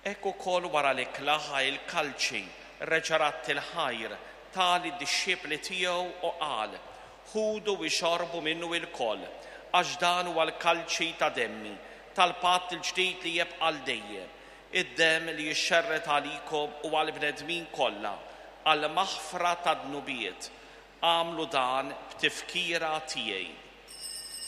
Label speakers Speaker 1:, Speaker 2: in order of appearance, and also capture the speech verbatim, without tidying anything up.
Speaker 1: Hekk ukoll wara li klaħa il-kalċi reġarat il-ħajr tali d-disċipli tiegħu u qal: ħudu u xorbu minnu il-koll, għax dan huwa l-kalċi ta' demmi tal-patt il-ġdid li jibqa' għal dejjem, id-demm li jixxerret għalikom u għall-bnedmin kollha għall maħfra tad-dnubiet. Għamlu dan b'tifkira tiegħi.